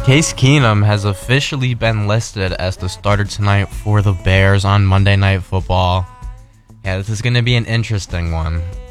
Case Keenum has officially been listed as the starter tonight for the Bears on Monday Night Football. Yeah, this is going to be an interesting one.